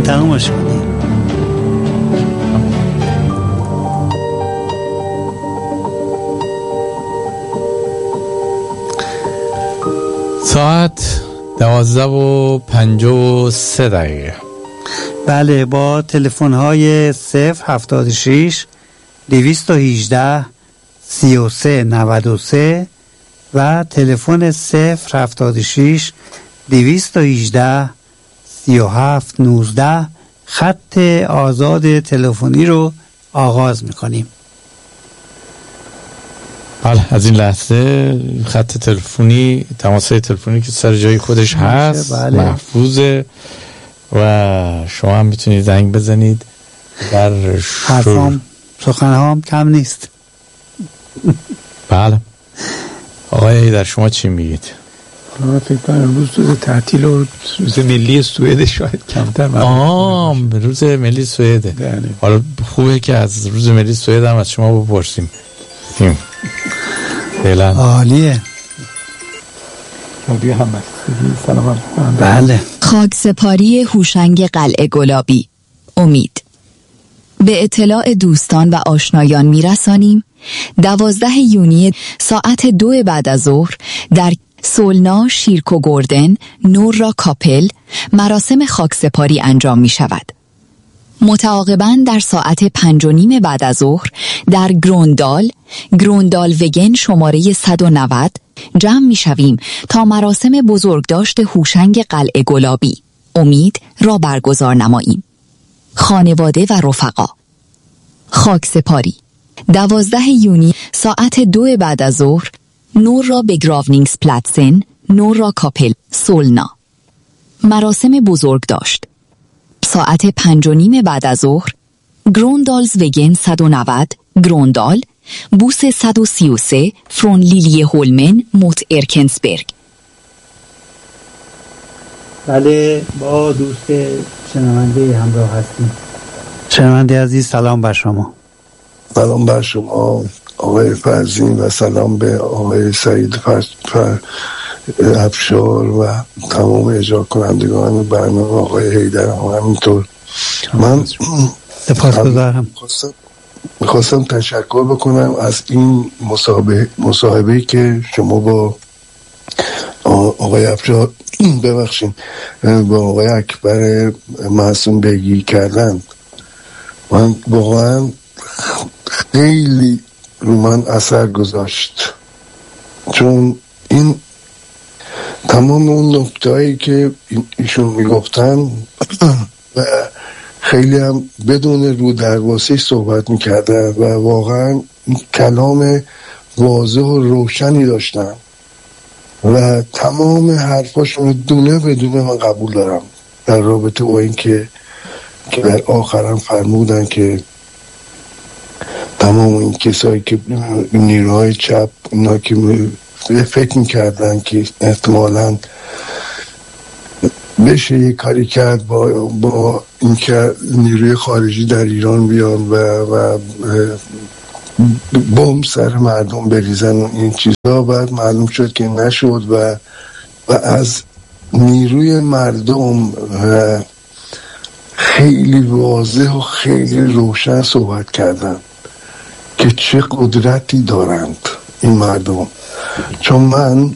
تمامش کنی. ساعت 12:53. بله، با تلفن های 076 218 3393 و تلفن 076 218 3719 خط آزاد تلفنی رو آغاز میکنیم. بله، از این لحظه خط تلفنی، تماس‌های تلفنی که سر جای خودش هست، بله. محفوظه و شما هم میتونید زنگ بزنید. در سخنهام کم نیست. بله. آقای در شما چی میگید؟ من فکر کنم روز تعطیل و روز ملی سوئد شاید کمتر روز ملی سوئده. حالا خوبه که از روز ملی سوئد هم از شما بپرسیم. فعلا عالیه. سلام. بله. خاکسپاری هوشنگ قلعه گلابی. امید. به اطلاع دوستان و آشنایان میرسانیم 12 یونیو ساعت 2 بعد از ظهر در سولنا شیرکو گوردن نورا کاپل مراسم خاکسپاری انجام می شود. متعاقباً در ساعت 5:30 بعد از ظهر در گروندال وگن شماره 190 جمع می شویم تا مراسم بزرگداشت هوشنگ قلعه گلابی امید را برگزار نماییم. خانواده و رفقا. خاکسپاری 12 یونیو ساعت 2 بعد از ظهر نورا بگراونینگسپلاتسن نورا کاپل سولنا. مراسم بزرگداشت ساعت 5:30 بعد از ظهر گروندالز وگن 190 گروندال بوس 133 فرون لیلیه هولمن موت ارکنسبرگ. بله، با دوست شنونده همراه هستیم. شنونده عزیز، سلام بر شما. سلام بر شما آقای فرزین و سلام به آقای سعید افشار و تمام اجرا کنندگان برنامه، آقای حیدر هم همینطور. من سپاسگزارم. میخواستم تشکر بکنم از این مصاحبه که شما با آقای افشار ببخشید با آقای اکبر معصوم بگی کردن. من واقعا خیلی رو من اثر گذاشت، چون این تمام اون نکتهایی که ایشون میگفتن و خیلی هم بدون رو درواسی صحبت میکردن و واقعا کلام واضح و روشنی داشتن و تمام حرفاشون دونه بدونه من قبول دارم در رابطه با این که در آخرم فرمودن که تمام این کسایی که نیروهای چپ اینا که فکر میکردن که احتمالاً بشه یک کاری کرد با اینکه نیروی خارجی در ایران بیان و بمب سر مردم بریزن و این چیزا، بعد معلوم شد که نشد و از نیروی مردم خیلی واضح و خیلی روشن صحبت کردن که چه قدرتی دارند این مردم. چون من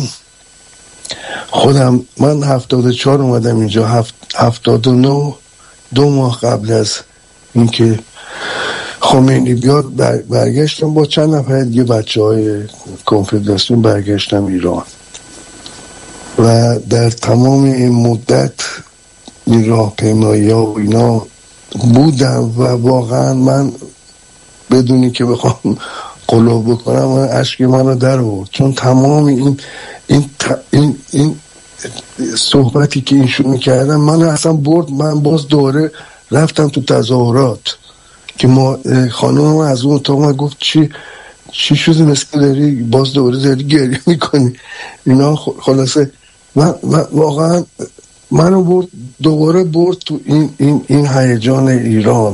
74 اومدم اینجا، 79 2 ماه قبل از اینکه خمینی بیاد برگشتم با چند نفر دیگه بچه‌های کنفدراسیون برگشتم ایران و در تمام این مدت این راهپیمایی‌ها و اینا بودم و واقعا من بدونی که بخوام قلوب بکنم من اشک منو در آورد، چون تمام این صحبتی که ایشون میکردن من اصلا برد. من باز دوره رفتم تو تظاهرات که ما خانم از اون اتاق من گفت چی شده مثل داری باز دوره داری گریه میکنی اینا. خلاصه من واقعا منو دوباره برد تو این هیجان ایران.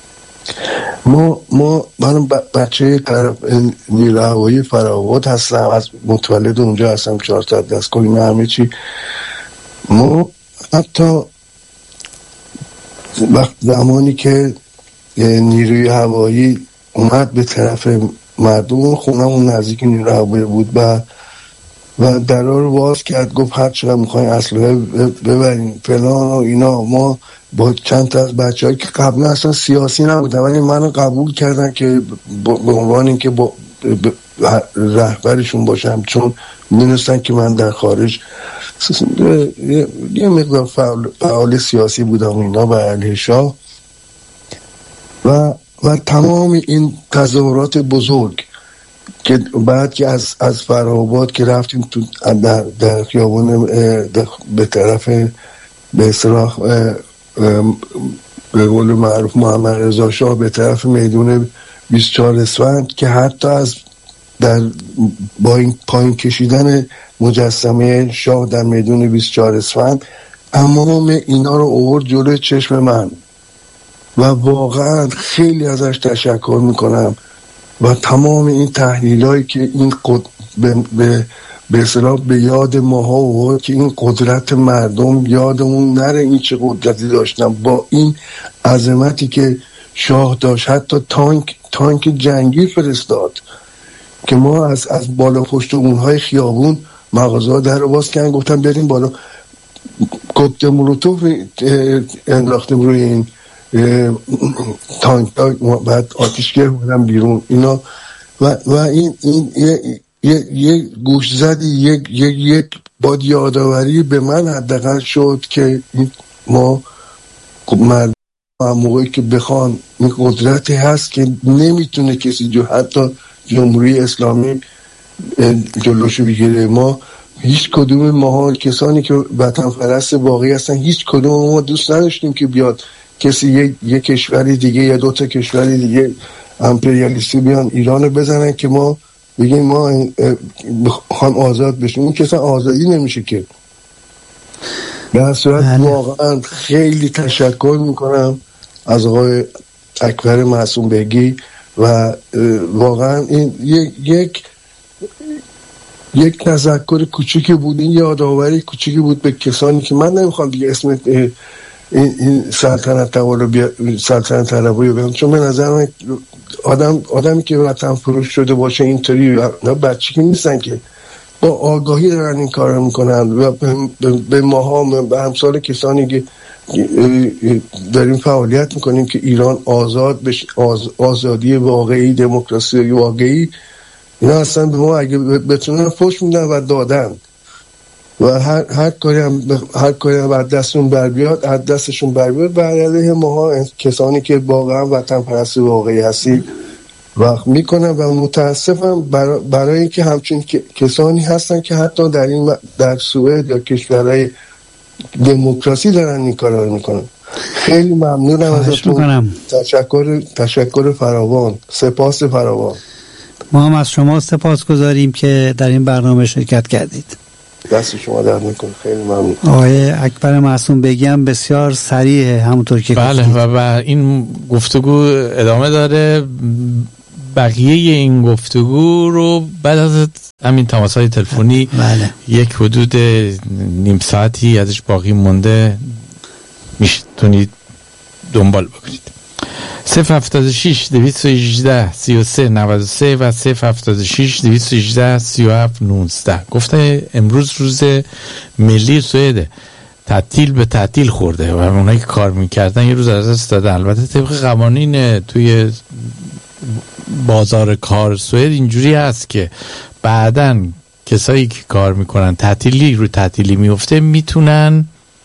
من بچه نیروی هوایی فراوات هستم، از متولد اونجا هستم، 400 دستگاه همه چی. ما حتی وقت زمانی که نیروی هوایی اومد به طرف مردم، خونمون نزدیک نیروی هوایی بود و درها رو باز کرد، گفت هر چقدر میخواین اسلحه ببرین فلان و اینا. ما با چند تا از بچه‌هایی که قبلا اصلا سیاسی نبودن ولی منو قبول کردن که به عنوان اینکه با رهبرشون باشم، چون می‌دونستن که من در خارج یه مقدار فعال سیاسی بودم اینا و علیه شاه و تمام این تظاهرات بزرگ که بعد که از فره‌آباد که رفتیم تو در خیابان به طرف به اصطلاح به قول معروف محمد رضا شاه به طرف میدون 24 اسفند که حتی با این پایین کشیدن مجسمه شاه در میدون 24 اسفند تمام اینا رو آورد جلوی چشم من و واقعا خیلی ازش تشکر میکنم و تمام این تحلیلایی که این به اصطلاح به یاد ماها آورد که این قدرت مردم یادمون نره این چه قدرتی داشتن با این عظمتی که شاه داشت. حتی تانک جنگی فرستاد که ما از بالا پشت اونهای خیابون مغازه‌ها در رو باز کردن، گفتن بریم بالا، کوکتل مولوتوف انداختیم روی این تانک بعد آتشگیر بودن بیرون اینا و این یک گوش زدی یک باد یادآوری به من حداقل شد که ما مردم موقعی که بخوان این قدرتی هست که نمیتونه کسی حتی جمهوری اسلامی جلوشو بگیره. ما هیچ کدوم ماها کسانی که وطن پرست واقعی هستن هیچ کدوم ما دوست نداشتیم که بیاد کسی یک کشوری دیگه یا دو تا کشوری دیگه امپریالیستی بیان ایرانو بزنن که ما بگیم ما بخوام آزاد بشیم. اون کسا آزادی نمیشه که. در صورت واقعا خیلی تشکر میکنم از آقای اکبر معصوم بگی و واقعا این یک تذکر کوچیکی بود، این یادآوری کوچیکی بود به کسانی که من نمیخوام دیگه اسم این سلطنت طلبی بگم، چون به نظر من آدمی که وطن فروش شده باشه اینطوری بچه که نیستن که با آگاهی دارن این کار رو میکنن و به ماها به همسال کسانی که داریم فعالیت میکنیم که ایران آزاد بشه، آزادی واقعی، دموکراسی واقعی، اینا اصلا به ما اگه بتونن فوش میدن و دادن و هر کاری هم از دستشون بر بیاد بر علیه ماها کسانی که واقعا وطن پرست واقعی هستی وقت میکنن و متاسفم برای اینکه همچین کسانی هستن که حتی در سوئد یا کشورهای دموکراسی دارن این کارا رو میکنن. خیلی ممنونم ازتون. تشکر فراوان، سپاس فراوان. ما هم از شما سپاس گذاریم که در این برنامه شرکت کردید. دست شما درد نکنه. خیلی ممنون. آقای اکبر معصوم بگیم بسیار صریحه همونطور که بله گفتید. و این گفتگو ادامه داره. بقیه این گفتگو رو بعد از همین تماس‌های تلفنی بله. یک حدود نیم ساعتی ازش باقی مونده میتونید دنبال بکنید. 076 218 33 93 و 076 218 37 19. گفته امروز روز ملی سوئد، تعطیل به تعطیل خورده و اونایی که کار میکردن یه روز از دست دادن. البته طبق قوانین توی بازار کار سوئد اینجوری هست که بعدن کسایی که کار میکنن تعطیلی رو تعطیلی میفته میتونن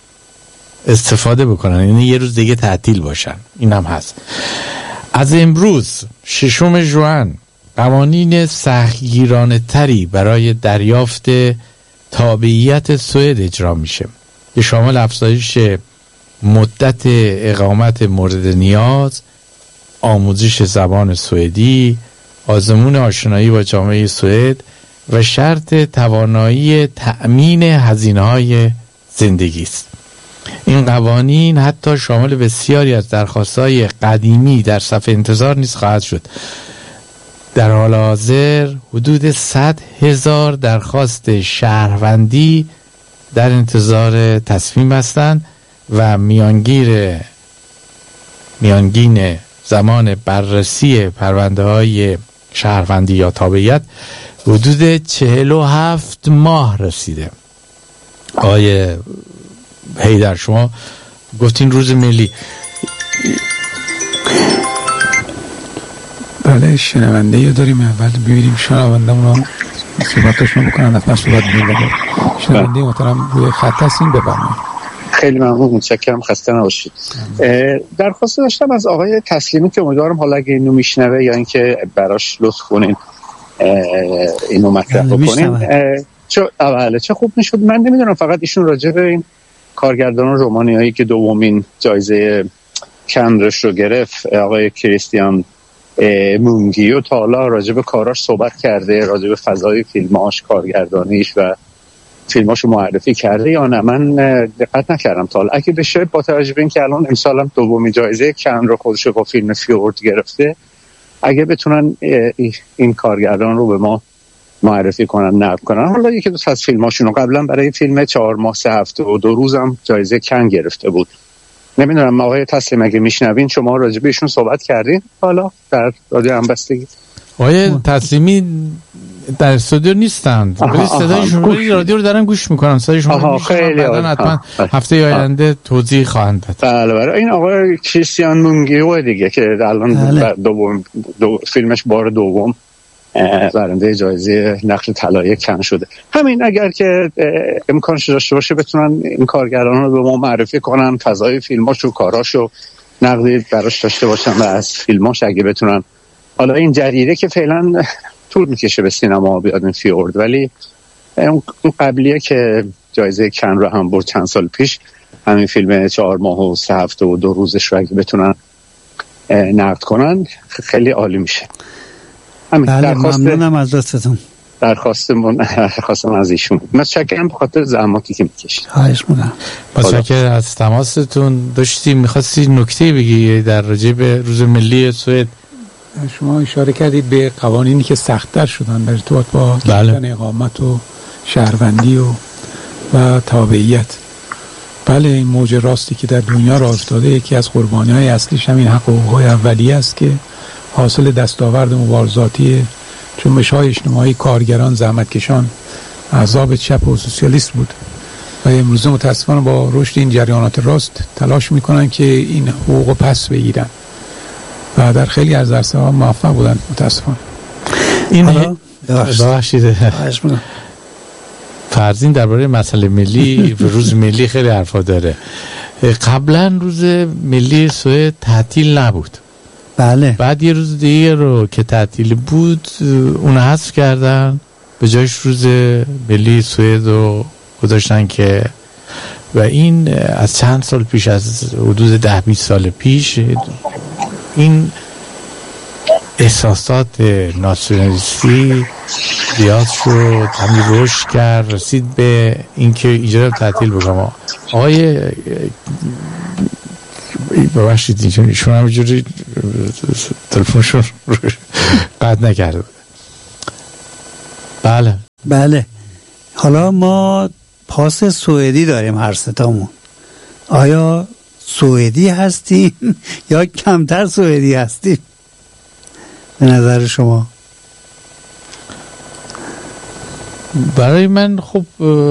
استفاده بکنن، یعنی یه روز دیگه تعطیل باشن. این هم هست. از امروز 6 ژوئن قوانین سختگیرانه تری برای دریافت تابعیت سوئد اجرا میشه که شامل افزایش مدت اقامت مورد نیاز، آموزش زبان سوئدی، آزمون آشنایی با جامعه سوئد و شرط توانایی تأمین هزینه‌های زندگی است. این قوانین حتی شامل بسیاری از درخواست‌های قدیمی در صف انتظار نیز خواهد شد. در حال حاضر حدود 100,000 درخواست شهروندی در انتظار تصمیم هستند و میانگیر میانگین زمان بررسی پرونده های شهروندی یا تابعیت حدود 47 ماه رسیده. آقای حیدر شما گفتین روز ملی. بله شنونده یا داریم، اول ببینیم شنونده اونا صحبتشون بکنن، حتما صحبت بگیم. شنونده محترم روی خط هستین، بفرمایید. خیلی ممنون، متشکرم، خسته نباشید. درخواست داشتم از آقای تسلیمی که امیدوارم حالا اگه اینو میشنوه یا اینکه براش لطف کنین اینو مطرح بکنین چه خوب میشد. من نمیدونم، فقط ایشون راجع به این کارگردان رومانیایی که دومین جایزه کندرش رو گرفت، آقای کریستیان مونگیو، تا حالا راجع به کاراش صحبت کرده، راجع به فضای فیلماش، کارگردانیش و فیلماشو معرفی کرده یا نه؟ من دقت نکردم تا حالا. اگه بشه با توجه به اینکه الان امسال هم دومین جایزه کن رو خودش با فیلم فیورد گرفته، اگه بتونن این کارگردان رو به ما معرفی کنن، نقد کنن. حالا یکی دو تا از فیلماشونو قبلا برای فیلم 4 ماه 3 هفته و 2 روز هم جایزه کن گرفته بود. نمیدونم آقای تسلیم اگه میشنوین شما راجع به ایشون صحبت کردین حالا در رادیو همبستگی؟ آقای تسلیمی در استودیو نیستند ولی صدایشون رادیو رو دارن گوش میکنن. صدایشون خیلی حتما هفته آینده توضیح خواهند داد. بله این آقای کریستیان مونگیو دیگه که الان فیلمش بار دوم برنده جایزه نقش طلایی کن شده. همین اگر که امکانش داشته باشه بتونن این کارگران رو به ما معرفی کنن، فضای فیلماشو، کاراشو نقدی براش داشته باشن و از فیلماش اگه بتونن. حالا این جریده که فعلا طول میکشه به سینما بیاد این فیورد، ولی اون قبلیه که جایزه کن رو هم برد چند سال پیش، همین فیلم 4 ماه و 3 هفته و 2 روزش رو اگه بتونن نقد کنن خیلی عالی میشه. بله ممنونم از دستتون. درخواستم از ایشون. متشکرم به خاطر زحماتی که میکشید. خواهش می‌کنم. متشکرم از تماستون. داشتیم می‌خواستی نکته بگی در رابطه به روز ملی سوئد؟ شما اشاره کردید به قوانینی که سخت‌تر شدن در ارتباط با گرفتن اقامت و شهروندی و تابعیت. بله این موج راستی که در دنیا راه افتاده، یکی از قربانی‌های اصلیش همین حقوق‌های اولیه است که حاصل دستاورد مبارزاتی جنبش‌های اجتماعی کارگران، زحمتکشان، احزاب چپ و سوسیالیست بود و امروزه متأسفانه با رشد این جریانات راست تلاش می‌کنن که این حقوق پس بگیرن و در خیلی از عرصه‌ها موفق بودن متأسفانه. این ببخشید فرضین درباره مسئله ملی و روز ملی خیلی حرفا داره. قبلا روز ملی سوئد تعطیل نبود. بله. بعد یه روز دیگه رو که تعطیل بود اون حذف کردن، به جایش روز ملی سوئد رو گذاشتن که و این از چند سال پیش، از حدود 10-20 سال پیش، این احساسات ناسیونالیستی زیاد شد، همین رشد کرد، رسید به اینکه ایجاد تعطیل بکنم. آقای ببخشید ایشون همینجوری تلفنشون قطع نکرده بود. بله حالا ما پاس سوئدی داریم هر ستامون. آیا سوئدی هستیم یا کمتر سوئدی هستیم به نظر شما؟ برای من خب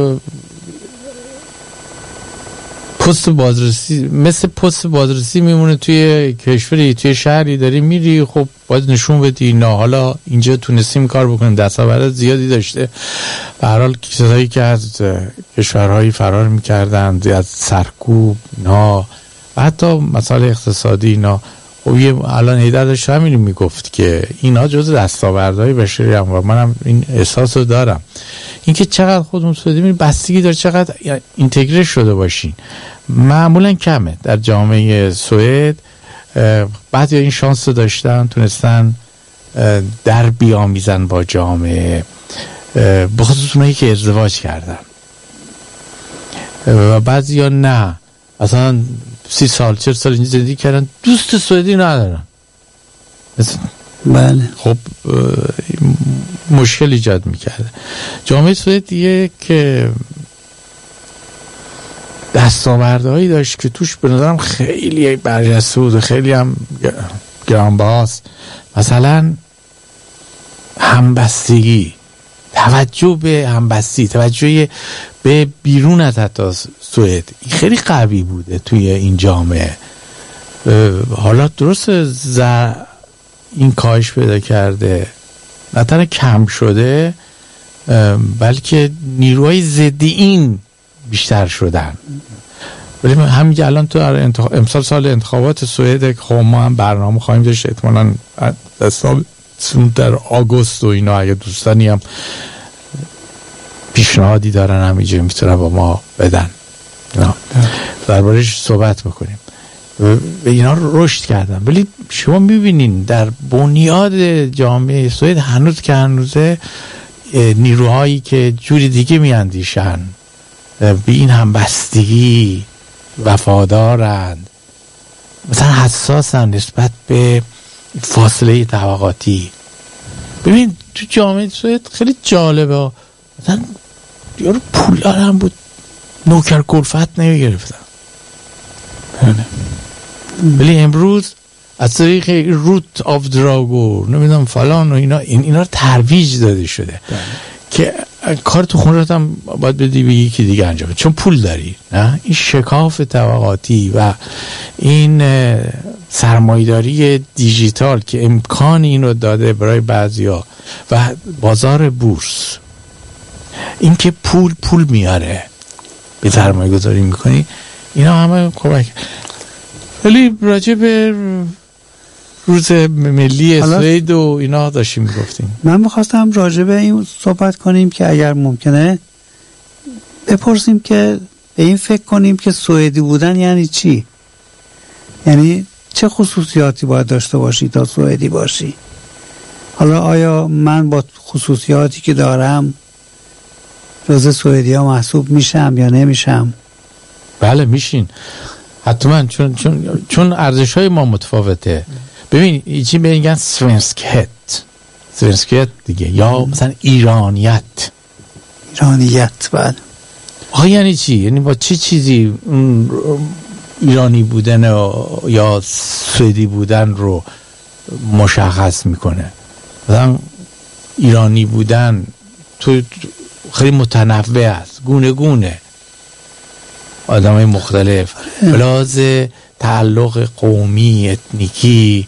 پست بازرسی مثل پست بازرسی میمونه. توی کشوری، توی شهری داری میری، خب باید نشون بدی نه حالا اینجا تونستیم کار بکنیم، دستاورد زیادی داشته. به هر حال کسایی که از کشورهایی فرار میکردن، از سرکوب نه، حتی مسائل اقتصادی اینا، خب الان حیدر داشت همین میگفت که اینا جزء دستاوردهای بشری هم و منم این احساس رو دارم. اینکه چقدر خودمون سوئدی می‌بینیم بستگی داره چقدر اینتگره شده باشین. معمولا کمه در جامعه سوئد. بعضی این شانس رو داشتن، تونستن در بیامیزن با جامعه، به خصوص اونایی که ازدواج کردن و بعضی ها نه، اصلا 30 سال 40 سال اینجا زندگی کردن، دوست سوئدی ندارن. بله. خب مشکل ایجاد میکرده. جامعه سوئد یک دستاوردهایی داشت که توش به نظرم خیلی برجسته بود و خیلی هم گرانبهاست. مثلا همبستگی، توجه به همبستی، توجه به بیرون از حتی سوئد، این خیلی قوی بوده توی این جامعه. حالا درست این کاهش پیدا کرده، نه تنها کم شده بلکه نیروهای ضد این بیشتر شدن. ولی همین الان تو امسال سال انتخابات سوئد، خب ما هم برنامه خواهیم داشت احتمالاً در آگوست و اینا، اگه دوستانی هم پیشنهادی دارن همینجا میتونن با ما بدن، دربارش صحبت بکنیم. و اینا رشد کردن. ولی شما میبینین در بنیاد جامعه سوئد هنوز که هنوزه نیروهایی که جوری دیگه میاندیشن، به این همبستگی وفادارند، مثلا حساسن نسبت به فاصله طبقاتی. ببین تو جامعه سوئد خیلی جالبه، مثلا یارو پولدار هم بود، نوکر کلفت نمیگرفتن، ولی امروز از طریق روت آف دراگو نمیدونم فلان و اینا رو ترویج داده شده که کار تو خونت هم باید بدی به یکی دیگه انجام بده چون پول داری. نه، این شکاف طبقاتی و این سرمایه‌داری دیجیتال که امکان اینو داده برای بعضیا و بازار بورس، این که پول میاره به سرمایه گذاری میکنی، اینا همه کمک. ولی راجع به روز ملی سوئد و اینا داشتیم میگفتیم. من میخواستم راجع به این صحبت کنیم که اگر ممکنه بپرسیم که به این فکر کنیم که سوئدی بودن یعنی چی؟ یعنی چه خصوصیاتی باید داشته باشی تا سوئدی باشی؟ حالا آیا من با خصوصیاتی که دارم جزء سوئدی ها محسوب میشم یا نمیشم؟ بله میشین حتما، چون ارزش های ما متفاوته. ببین چی میگن سوئنسکیت دیگه، یا مثلا ایرانیت. بعد آخه یعنی چی؟ یعنی با چه چیزی ایرانی بودن یا سوئدی بودن رو مشخص میکنه؟ مثلا ایرانی بودن تو خیلی متنوع است، گونه آدمای مختلف، بلاز تعلق قومی، اتنیکی،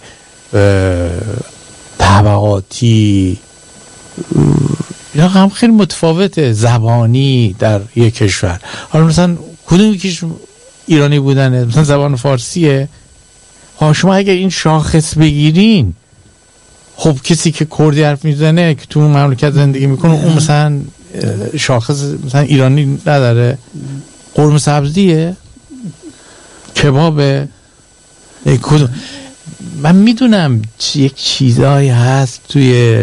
طبقاتی، اینا هم خیلی متفاوته، زبانی در یک کشور. حالا مثلا کدوم یکیش ایرانی بودنه؟ مثلا زبان فارسیه. شما اگه این شاخص بگیرین، خب کسی که کردی حرف میزنه که تو مملکت زندگی میکنه، اون مثلا شاخص مثلا ایرانی نداره، قرمه سبزیه، کبابه. من میدونم یک چیزایی هست توی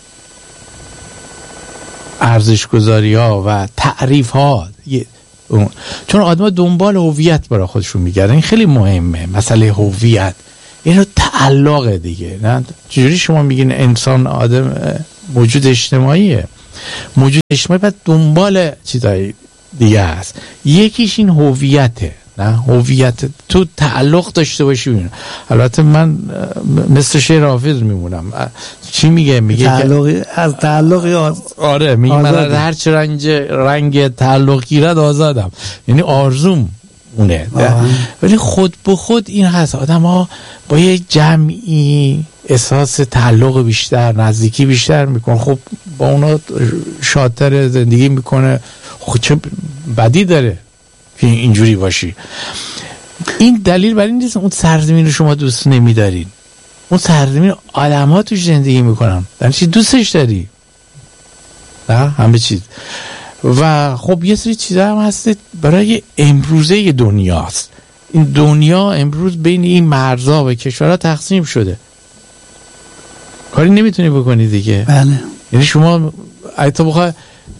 ارزش‌گذاری ها و تعریف ها، چون آدم دنبال هویت برای خودشون میگردن. این خیلی مهمه، مسئله هویت، اینو تعلق دیگه. نه چجوری شما میگین انسان آدم موجود اجتماعیه، موجود اجتماعی بعد دنبال چیزای دیگه هست. یکیش این هویته. نه، هویت تو تعلق داشته باشی ببین. البته من مثل شعر حافظ میمونم. چی میگه تعلقی از تعلقی آره میگه من هر چه رنگ تعلق گیرد آزادم، یعنی آرزوم اونه. ولی خود به خود این هست، آدم ها با یک جمعی احساس تعلق بیشتر، نزدیکی بیشتر میکن. خب با اونا شادتر زندگی میکنه. خب چه بدی داره که اینجوری باشی؟ این دلیل برای این نیست اون سرزمین رو شما دوست نمیدارین. اون سرزمین آدم ها توش زندگی میکنن، در چی دوستش داری؟ نه همه چیز. و خب یه سری چیزا هم هست برای امروزه دنیاست. این دنیا امروز بین این مرزها و کشورها تقسیم شده، کاری نمیتونی بکنی دیگه. بله. یعنی شما ایتا بخواه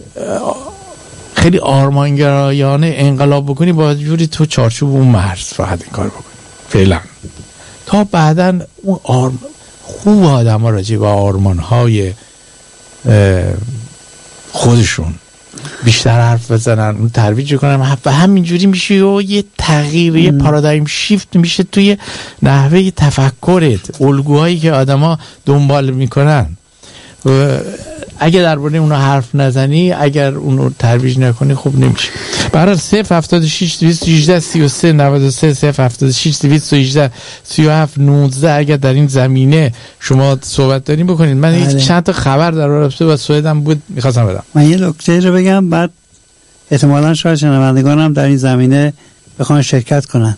خیلی آرمانگرایانه انقلاب بکنی، باید جوری تو چارچوب اون مرز فقط این کار بکنی فعلا، تا بعدن اون خوب آدم ها راجع به آرمانهای خودشون بیشتر حرف بزنن، اون ترویج کنن و همینجوری میشه و یه تغییر، یه پارادایم شیفت میشه توی نحوه تفکرت، الگوهایی که آدما دنبال میکنن. اگه درباره اونا حرف نزنی، اگر اونو ترویج نکنی، خوب نمیشه. برای 076 218 33 93 076 218 37 19 اگر در این زمینه شما صحبت دارین بکنید. من چند تا خبر در رابطه با سوئدم بود می‌خواستم بدم. من یه نکته رو بگم، بعد احتمالاً شاید شنوندگانم در این زمینه بخوان شرکت کنن.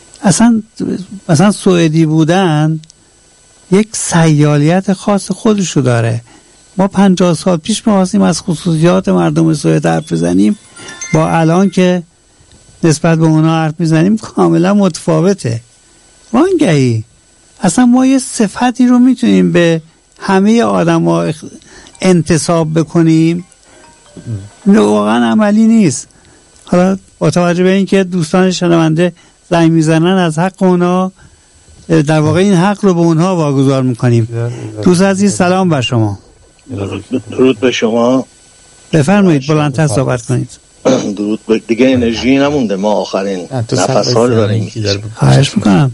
اصلا سوئدی بودن یک سیالیت خاص خودشو داره. ما 50 سال پیش می‌خواستیم از خصوصیات مردم سوئد حرف بزنیم، با الان که نسبت به اونا حرف میزنیم کاملا متفاوته. وانگهی اصلا ما یه صفتی رو میتونیم به همه آدم ها انتساب بکنیم، واقعا عملی نیست. حالا با توجه به این که دوستان شنونده زنگ میزنن، از حق اونا در واقع این حق رو به اونها واگذار میکنیم. دوست عزیز سلام بر شما. درود به شما. بفرمایید بلندتر صحبت کنید. درود دیگه انرژی نمونده، ما آخرین نفس ها داریم. خواهش میکنم.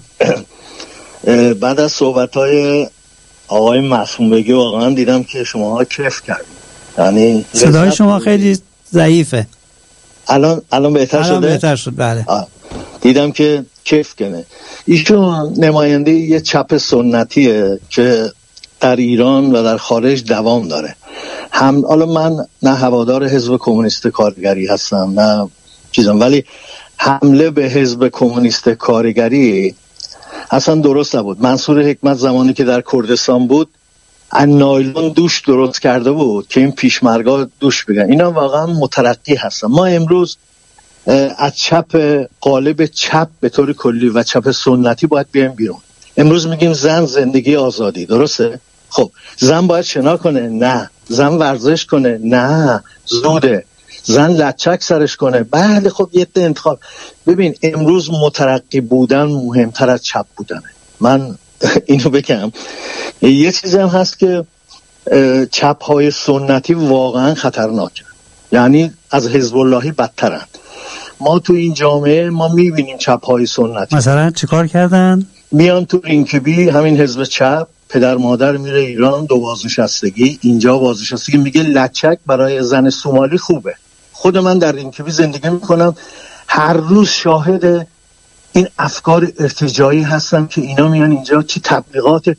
بعد از صحبت های آقای معصوم بگی واقعا دیدم که شما ها کیف کردید. یعنی صدای شما خیلی ضعیفه. الان بهتر شده؟ الان بهتر شد، بله. دیدم که کیف کنه. ایشون نماینده یه چپ سنتیه که در ایران و در خارج دوام داره. حالا من نه هوادار حزب کمونیست کارگری هستم نه چیزم، ولی حمله به حزب کمونیست کارگری اصلا درست نبود. منصور حکمت زمانی که در کردستان بود از نایلون دوش درست کرده بود که این پیشمرگا دوش بگن. اینا واقعا مترقی هستن. ما امروز از چپ قالب چپ به طور کلی و چپ سنتی باید بیایم بیرون. امروز میگیم زن زندگی آزادی، درسته؟ خب زن باید شنا کنه؟ نه. زن ورزش کنه؟ نه، زوده. زن لچک سرش کنه؟ بله. خب یه انتخاب. ببین امروز مترقی بودن مهمتر از چپ بودنه. من اینو بگم. یه چیزی هم هست که چپ های سنتی واقعا خطرناکه، یعنی از حزب اللهی بدترن. ما تو این جامعه ما میبینیم چپ های سنتی مثلا چیکار کردن؟ میان تو رینکبی، همین حزب چپ، پدر مادر میره ایران، 2 بازنشستگی، اینجا بازنشستگی، میگه لچک برای زن سومالی خوبه. خود من در رینکبی زندگی میکنم، هر روز شاهد این افکار ارتجاعی هستم که اینا میان اینجا چی تبلیغات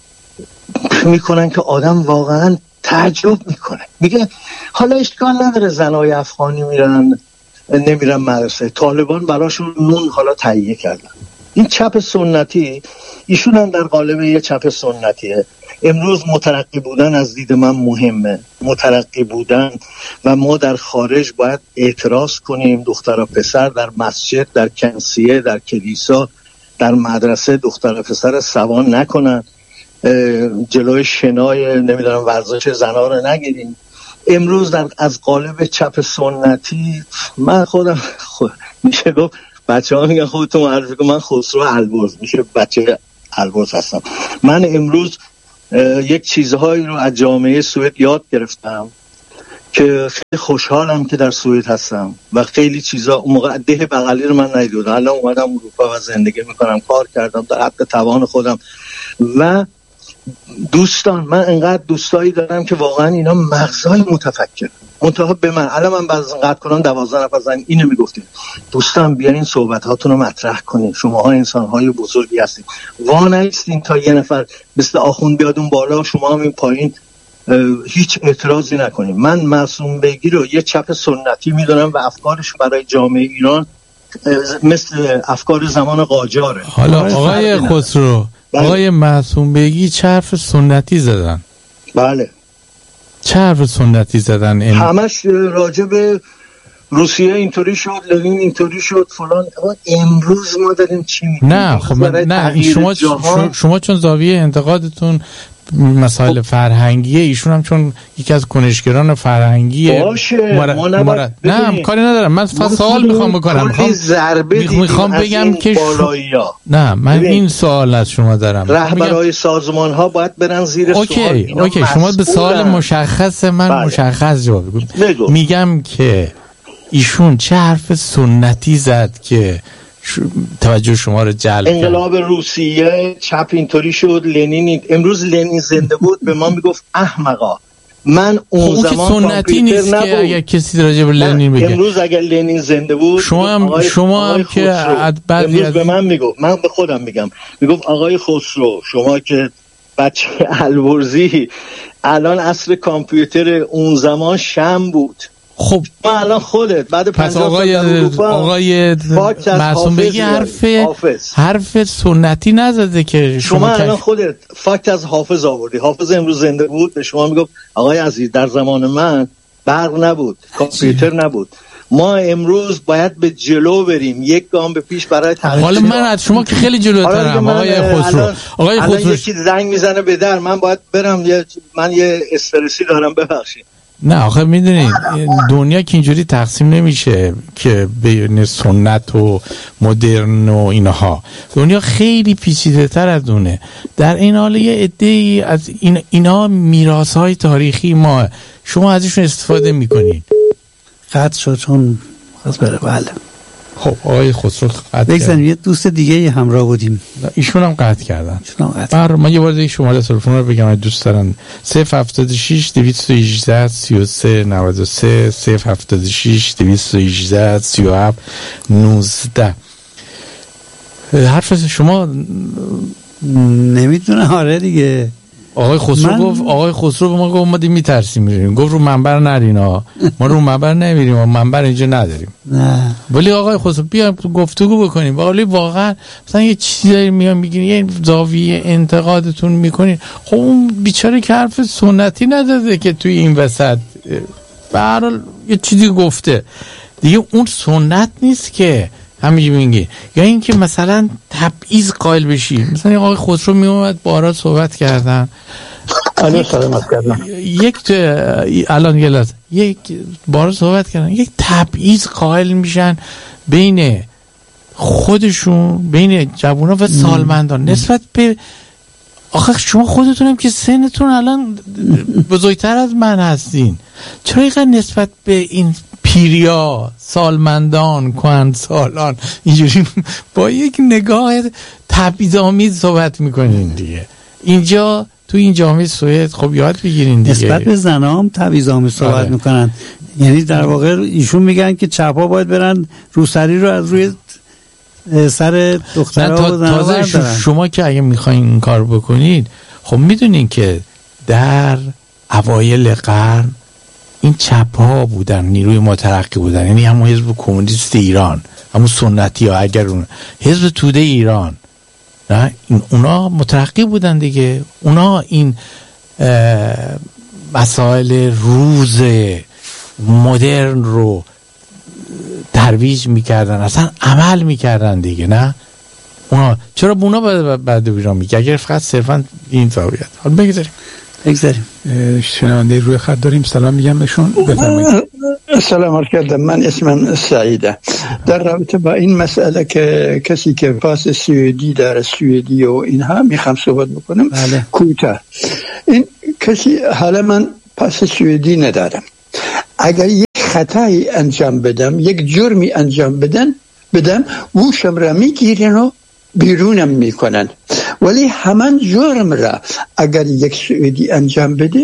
میکنن که آدم واقعا تعجب میکنه. میگه حالا اشکال نداره زنای افغانی نمیرن مدرسه، طالبان براشون نون حالا تهیه کردن. این چپ سنتی، ایشون هم در قالب یه چپ سنتیه. امروز مترقی بودن از دید من مهمه، مترقی بودن، و ما در خارج باید اعتراض کنیم. دختر و پسر در مسجد، در کنسیه، در کلیسا، در مدرسه دختر و پسر سوان نکنن، جلوی شنای نمیدونم ورزش زنا رو نگیریم. امروز از قالب چپ سنتی من خودم میشه گفت بچه ها میگن خودتون معرفی کن، من خسرو البرز، میشه بچه البرز هستم. من امروز یک چیزهایی رو از جامعه سوئد یاد گرفتم که خیلی خوشحالم که در سوئد هستم و خیلی چیزا اون موقع ده بغلی رو من ندیدم. الان اومدم اروپا و زندگی میکنم، کار کردم در حد توان خودم. و دوستان، من انقدر دوستایی دارم که واقعا اینا مغزای متفکر منتها به من. الان من بعضی قطع کنم 12 نفر زنگ اینو میگفتیم دوستان بیاین این صحبت هاتون رو مطرح کنین، شماها انسان های بزرگی هستین، وا نیستین تا یه نفر مثل آخوند بیاد اون بالا و شما هم این پایین هیچ اعتراضی نکنین. من معصوم بیگی رو یه چپ سنتی میدونم و افکارش برای جامعه ایران مثل افکار زمان قاجاره. حالا آقای خسرو، آقای معصوم بیگی چه حرف سنتی زدن؟ بله، چه حرف سنتی زدن؟ همش راجع به روسیه اینطوری شد، لنین اینطوری شد، فلان. امروز ما داریم چی میگیم؟ نه خب نه شما چون زاویه انتقادتون مسائل فرهنگیه، ایشون هم چون یکی از کنشگران فرهنگیه باشه نه کاری ندارم. من سوال میخوام بکنم، میخوام بگم که نه من این سوال از شما دارم. رهبرای سازمان ها باید برن زیر سوال. اوکی شما به سوال مشخص من مشخص جواب بگو. میگم که ایشون چه حرف سنتی زد که توجه شما رو جلب کرد؟ انقلاب روسیه چپ اینطوری شد، لنین امروز لنین زنده بود به ما میگفت احمقا. من اون زمان سنتی نیست نبود. که اگر کسی راجع به لنین بگه امروز اگر لنین زنده بود شما هم که امروز به من میگفت، من به خودم میگفت آقای خسرو شما که بچه الورزی الان عصر کامپیوتر اون زمان شم بود. خب ما الان خودت بعد 50 سال آقای معصوم بگی حرف سنتی نزده که شما الان خودت فاکت از حافظ آوردی. حافظ امروز زنده بود به شما میگفت آقای عزیز در زمان من برق نبود، کامپیوتر نبود، ما امروز باید به جلو بریم، یک گام به پیش برای تغییر. حالا من از شما که خیلی جلوترم آقای خسرو. الان یکی زنگ میزنه به در، من باید برم، من یه استرسی دارم، ببخشید. نه آخه میدونید دنیا که اینجوری تقسیم نمیشه که بین سنت و مدرن و اینها. دنیا خیلی پیچیده تر از اونه. در این حال یه عده‌ای از اینا میراث‌های تاریخی ما، شما ازشون استفاده میکنید. قطع شد چون خواست بره. بله خب آقای خسرو قطع بگذاریم. یه دوست دیگه همراه بودیم، ایشون هم قطع کردن. من یه بار دیگه شماره تلفن رو بگم دوست دارن. 076 218 33 93 076 218 37 19. حرف شما نمیدونم. آره دیگه آقای خسرو به ما گفت ما دیگه میترسیم میریم. گفت رو منبر نرین ها. ما رو منبر نمیریم، ما منبر اینجا نداریم. نه ولی آقای خسرو بیا گفتگو بکنیم. ولی واقعا مثلا یه چیزی داریم میان میگین، یه زاویه انتقادتون میکنین. خب اون بیچاره که حرف سنتی نداده که توی این وسط به هر حال یه چیزی گفته دیگه، اون سنت نیست که همینجوری میگی. یا این که مثلا تبعیض قائل بشی. مثلا آقای خسرو میومد بارا صحبت کردن، یک بارا صحبت کردن، یک تبعیض قائل میشن بین خودشون، بین جوونا و سالمندان نسبت به آخه شما خودتونم که سنتون الان بزرگتر از من هستین، چرا اینقدر نسبت به این پیریا، سالمندان، کهنسالان اینجوری با یک نگاه تبعیض‌آمیز صحبت میکنین دیگه؟ اینجا تو این جامعه سوئد خب یاد بگیرین دیگه. نسبت به زنام تبعیض‌آمیز صحبت میکنن. یعنی در واقع ایشون میگن که چپا باید برن روسری رو از روی سر دخترها و زنها بردارن. شما که اگه میخواین این کار بکنید، خب میدونین که در اوایل قرن این چپ ها بودن، نیروی مترقی بودن، یعنی همون حزب کمونیست ایران، همون سنتی ها، اگر اون حزب توده ایران، نه اونا مترقی بودن دیگه. اونا این مسائل روز مدرن رو ترویج میکردن، اصلا عمل میکردن دیگه. نه اونا چرا به اونا بعد ایران میگه اگر فقط صرفا این زاویه. حالا بگذاریم شنونده روی خط داریم. سلام میگم بهشون، بفرمایید. سلام علیکم. من اسمم سعیده. در رابطه با این مسئله که کسی که پاس سوئدی داره، سوئدی و اینها، میخوام صحبت بکنم. بله. کوتاه. این کسی، حالا من پاس سوئدی ندارم، اگر یک خطایی انجام بدم، یک جرمی انجام بدم وشم را میگیرن و بیرونم میکنن. ولی همان جرم را اگر یک سوئدی انجام بده،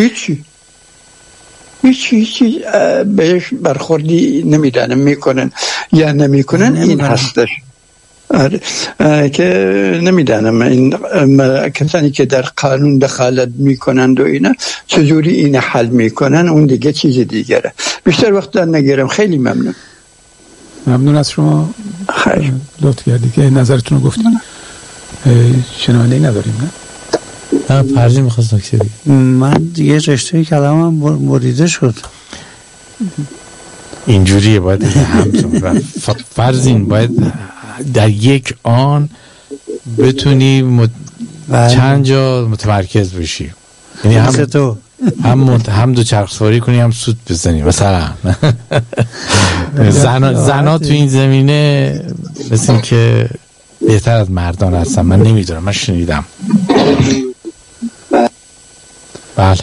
هیچی بهش برخوردی نمیدانم میکنن یا نمیکنن. این هستش که نمیدانم این کسانی که در قانون دخالت میکنند و اینا چجوری این حل میکنن، اون دیگه چیز دیگره. بیشتر وقت نگیرم. خیلی ممنون از شما. خیلی لطف کردید که نظرتون رو گفتید. شنونده نداریم نه؟ پرجی میخواست نکته بگم. من دیگه رشته کلامم بریده شد. اینجوریه، باید همزمان فرضین باید در یک آن بتونی چند جا متمرکز بشی، یعنی هم دو چرخ سواری کنی هم سوت بزنی مثلا. زنا تو این زمینه مثل این که بهتر از مردان هستن. من نمیدونم، من شنیدم. بله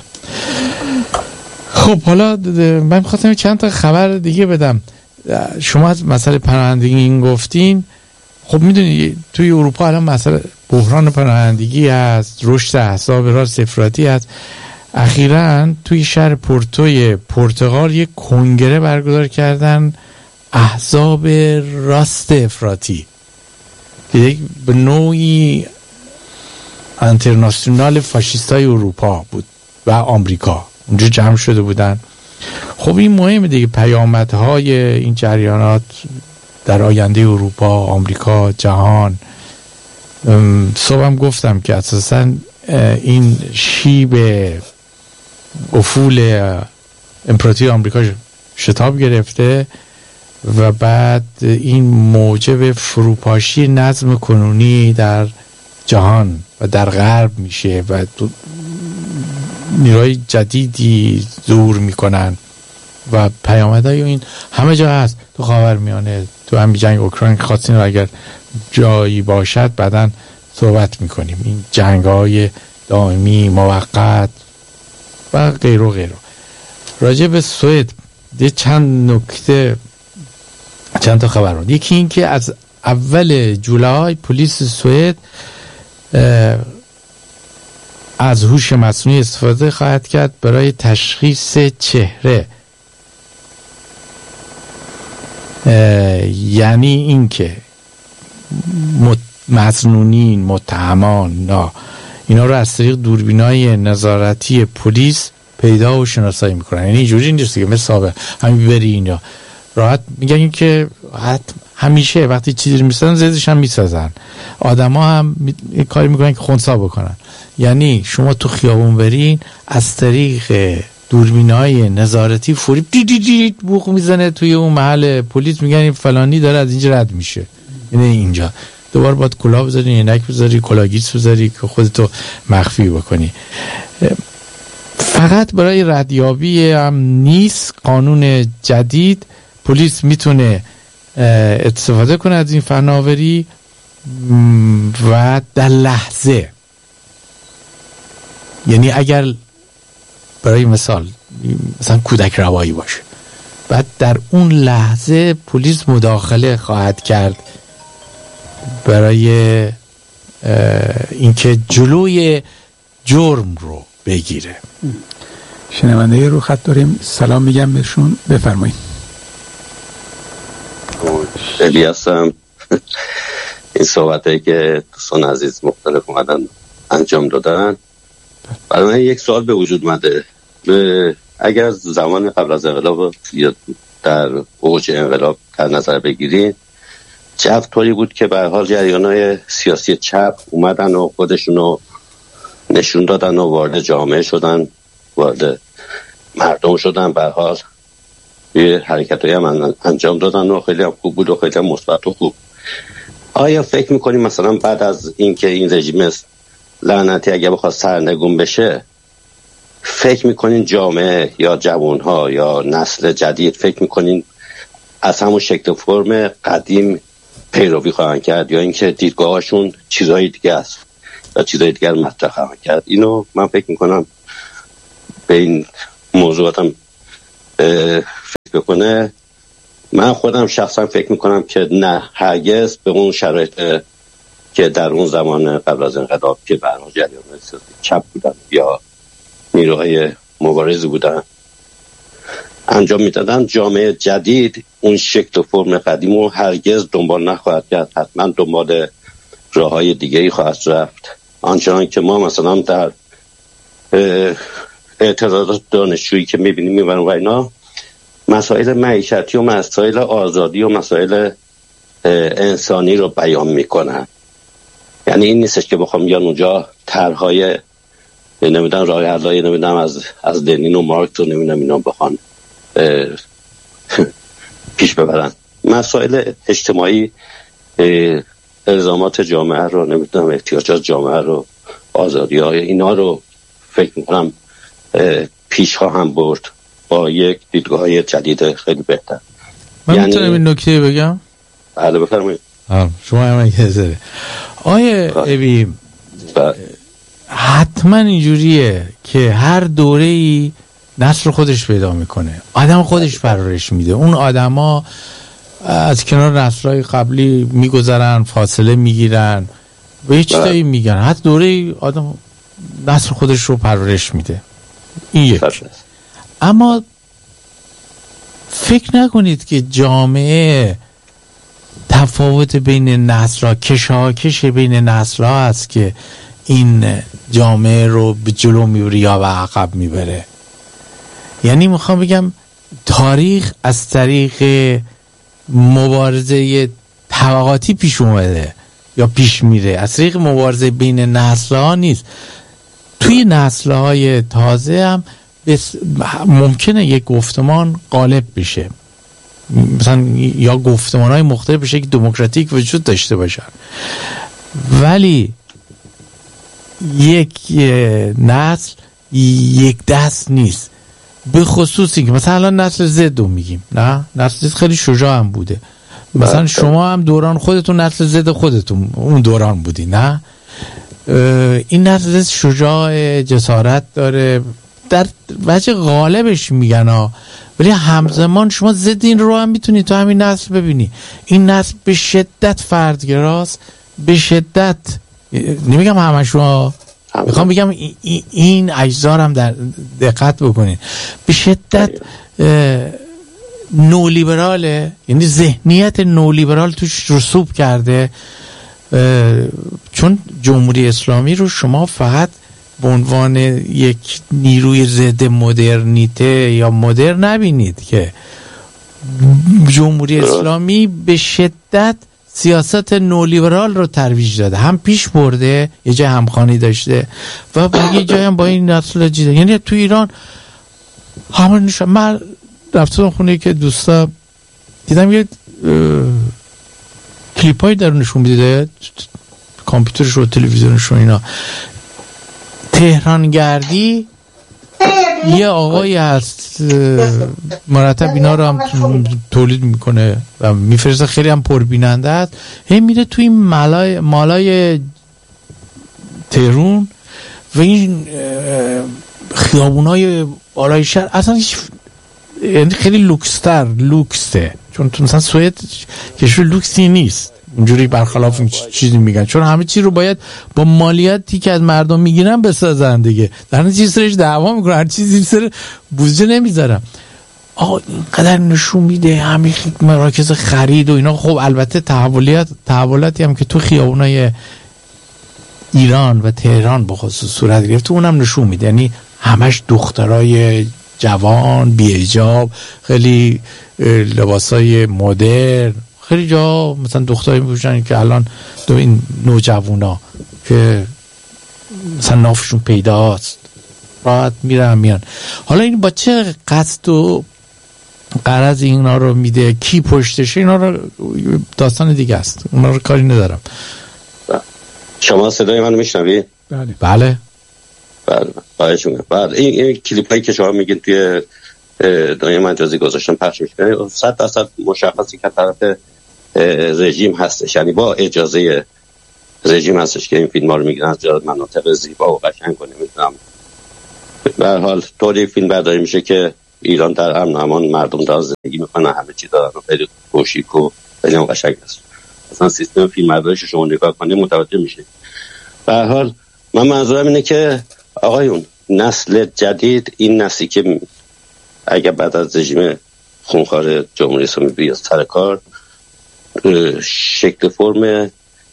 خب حالا من می‌خواستم چند تا خبر دیگه بدم. شما از مسئله پناهندگی این گفتین. خب میدونی توی اروپا الان مسئله بحران پناهندگی هست، رشد احزاب راست افراطی هست. اخیراً توی شهر پورتوی پرتغال یک کنگره برگزار کردن احزاب راست افراطی که به نوعی انترناسیونال فاشیستای اروپا بود و آمریکا اونجا جمع شده بودن. خب این مهمه دیگه، پیامدهای این جریانات در آینده اروپا، آمریکا، جهان. صبحم گفتم که اساساً این شیب افول امپراتوری آمریکا شتاب گرفته و بعد این موجب فروپاشی نظم کنونی در جهان و در غرب میشه و نیروهای جدیدی ظهور میکنن و پیامدهای این همه جا هست. تو خاورمیانه، تو همین جنگ اوکراین خواستین رو اگر جایی باشد بعدن صحبت میکنیم. این جنگ‌های دائمی، موقت و غیر و غیره. راجع به سوئد چند نکته، چند تا خبر بود. یکی این که از اول جولای پلیس سوئد از هوش مصنوعی استفاده خواهد کرد برای تشخیص چهره. یعنی این که مظنونین، متهمان اینا رو از طریق دوربینای نظارتی پلیس پیدا و شناسایی میکنن. یعنی اینجوری نیست که مثل همین بری اینا راحت میگن که همیشه وقتی چیزی رو میسازن زیادش هم میسازن. آدم ها هم کاری میکنن که خنثی بکنن. یعنی شما تو خیابون برین از طریق دوربینای نظارتی فوری دیدید بوق میزنه توی اون محل پلیس، میگن این فلانی داره از اینجا رد میشه. یعنی اینجا دوباره باید کلاه بذاری، عینک بذاری، کلاهگیس بذاری که خودتو مخفی بکنی. فقط برای ردیابی هم نیست. قانون جدید پلیس میتونه استفاده کنه از این فناوری و در لحظه، یعنی اگر برای مثلا کودک روایی باشه، بعد در اون لحظه پلیس مداخله خواهد کرد برای اینکه جلوی جرم رو بگیره. شنونده رو خط داریم، سلام میگم بهشون، بفرمایید. خیلی هستم. این صحبتایی که دوستان عزیز مختلف اومدن انجام دادن، برای من یک سوال به وجود اومده. اگر زمان قبل از انقلاب یا در اوج انقلاب در نظر بگیرید، جو طوری بود که به هر حال جریان‌های سیاسی چپ اومدن و خودشونو نشون دادن و وارد جامعه شدن، وارد مردم شدن، به هر حال یه حرکتایی هم انجام دادن و خیلی هم خوب بود و خیلی هم مثبت و خوب. آیا فکر می‌کنیم مثلا بعد از اینکه این رژیم لعنتی اگه بخواد سرنگون بشه، فکر می‌کنین جامعه یا جوان‌ها یا نسل جدید فکر می‌کنین از همون شکل فرم قدیم پیروی خواهند کرد یا اینکه دیدگاهشون چیزهای دیگه است یا چیزهای دیگر مطرح خواهند کرد؟ اینو من فکر می‌کنم به این موضوعاتم فکر بکنه. من خودم شخصا فکر میکنم که نه، هرگز به اون شرایط که در اون زمان قبل از انقلاب که برنامه جریان‌های سیاسی چپ بودن یا نیروهای مبارزی بودن انجام میدادن، جامعه جدید اون شکل و فرم قدیم رو هرگز دنبال نخواهد کرد. حتما دنبال راههای دیگه‌ای خواهد رفت. آنچنان که ما مثلا در اعتراضات دانشجویی که میبینیم میبرن و اینا، مسائل معیشتی و مسائل آزادی و مسائل انسانی رو بیان میکنن. یعنی این نیستش که بخوام بیان اونجا طرحهای نمیدونم راه حلای نمیدونم از لنین و مارکس و نمیدونم اینا بخوان پیش ببرن. مسائل اجتماعی، الزامات جامعه رو، نمیدونم احتیاجات جامعه رو، آزادی‌های اینا رو فکر میکنم پیش خواهم برد با یک دیدگاه جدید خیلی بهتر. من میتونم این نکته بگم؟ بله بفرمایید. شما هم اجازه. آیه ابی حتما اینجوریه که هر دوره‌ای نسل خودش پیدا میکنه، آدم خودش پرورش میده. اون آدما از کنار نسل‌های قبلی میگذرن، فاصله میگیرن و هیچ چیزایی میگن. هر دوره‌ای آدم نسل خودش رو پرورش میده. این یک. اما فکر نکنید که جامعه تفاوت بین نسل‌ها، کشاکش بین نسل‌ها است که این جامعه رو به جلو میبره یا به عقب میبره. یعنی میخوام بگم تاریخ از طریق مبارزه طبقاتی پیش اومده یا پیش میره، از طریق مبارزه بین نسل‌ها نیست. توی نسل‌های تازه هم ممکنه یک گفتمان غالب بشه، مثلا یا گفتمان‌های مختلف بشه که دموکراتیک وجود داشته باشن، ولی یک نسل یک دست نیست. به خصوصی که مثلا نسل زد رو میگیم، نه نسل زد خیلی شجاع هم بوده، مثلا شما هم دوران خودتون نسل زد خودتون اون دوران بودی، نه این نسل زد شجاع، جسارت داره در وجه غالبش میگن ها، ولی همزمان شما زد این رو هم میتونی تو همین نسل ببینی. این نسل به شدت فردگراست، به شدت، نمیگم همه شما، میخوام بگم این اجزا هم در دقت بکنین، به شدت نولیبراله، یعنی ذهنیت نولیبرال توش رسوب کرده. چون جمهوری اسلامی رو شما فقط به عنوان یک نیروی ضد مدرنیته یا مدرن نبینید، که جمهوری اسلامی به شدت سیاست نولیبرال رو ترویج داده، هم پیش برده، یه جای همخوانی داشته و یه جای هم با این نسل جدید. یعنی تو ایران همون نشون. من رفتم خونه که دوستا دیدم یه کلیپایی در نشون میده، کامپیوترش و تلویزیونش و اینا، تهرانگردی یه آقایی هست مرتب اینا رو هم تولید میکنه و میفرسته، خیلی هم پربیننده است. هی میره توی این مالای تهرون و این خیابونای بالای شهر اصلا یعنی خیلی لوکسه، چون مثلا سوئد کشور لوکسی نیست اونجوری، برخلاف این چیزی میگن، چون همه چی رو باید با مالیاتی که از مردم میگیرن بسازن دیگه، در نتیجه سرش دعوا میکنن، هر چیزی سر بودجه نمیذارن. اینقدر نشون میده همین مراکز خرید و اینا. خب البته تحولاتی هم که تو خیابونای ایران و تهران به خصوص صورت گرفت، اونم نشون میده، یعنی همش دخترای جوان بی حجاب، خیلی لباسای مدرن، خیلی جا مثلا دختری میپوشن که الان دو این نوجوانا که مثلا نافشون پیداست راحت میرن میان. حالا این با چه قصد و غرض اینا رو میده، کی پشتشه، اینا رو داستان دیگه است، اونا رو کاری ندارم. شما صدای منو میشنوی؟ بله بله. این کلیپایی که شما میگین توی دنیای مجازی گذاشتن پخش میشه 100% مشخصی که طرف رژیم هستش، یعنی با اجازه رژیم هستش که این فیلم ها رو میگیرن از مناطق زیبا و قشنگ و نمیدونم. به هر حال طوری فیلم برداری میشه که ایران در امن و امان، مردم دارن زندگی میکنن، همه چی دارن و خیلی خوشیک و خیلی قشنگ است. اصلا سیستم فیلم برداریش شما نگاه کنید متوجه میشه. به هر حال من منظورم اینه که آقایون، نسل جدید، این نسلی که اگر بعد از رژیم خونخوار جمهوری اسلامی بیاد سر کار، شکل فرم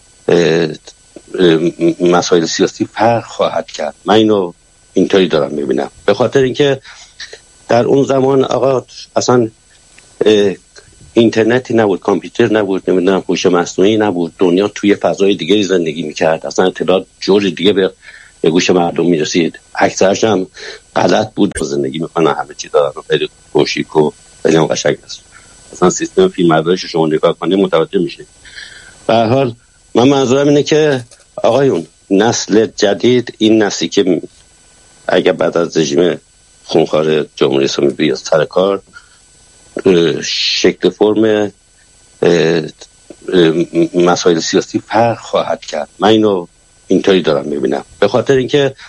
مسائل سیاسی فرق خواهد کرد. من اینو اینطوری دارم میبینم، به خاطر اینکه در اون زمان آقا اصلا اینترنتی نبود، کامپیوتر نبود، نمیدونم هوش مصنوعی نبود، دنیا توی فضای دیگه زندگی میکرد، اصلا اطلاعات جور دیگه به گوش مردم میرسید، اکثرش هم غلط بود، زندگی میکنن، همه چی دارن و خیلی خوشیک و خیلی قشنگ است. مثلا سیستم فیلمبرداری شما نگاه کنید متوجه میشه. به هر حال من منظورم اینه که آقایون نسل جدید، این نسلی که اگر بعد از رژیم خونخوار جمهوری اسلامی بیاد سر کار، شکل فرم مسائل سیاسی فرق خواهد کرد. من اینو اینطوری دارم میبینم، به خاطر اینکه